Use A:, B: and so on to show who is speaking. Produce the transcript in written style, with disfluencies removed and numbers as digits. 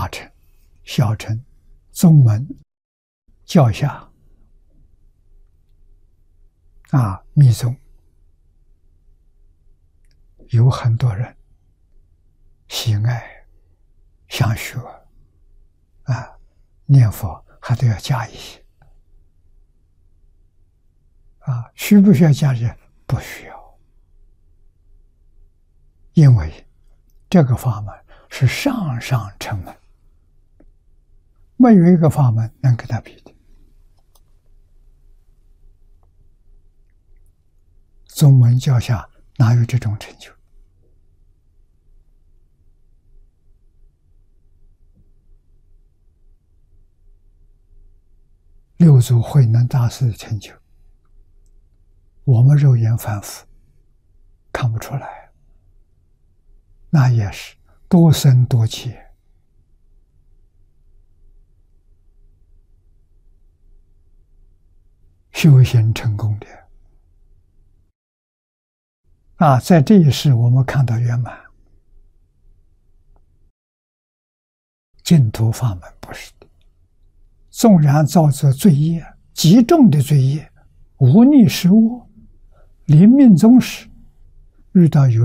A: 大乘、小乘、宗门、教下密宗，有很多人喜爱想学念佛还都要加一些需不需要加一些？不需要，因为这个法门是上上乘门，没有一个法门能跟他比的。宗门教下哪有这种成就？六祖慧能大师的成就，我们肉眼凡夫看不出来，那也是多生多劫修行成功的在这一世我们看到圆满。净土法门不是的，纵然造作罪业，极重的罪业，无逆失恶，临命终时遇到有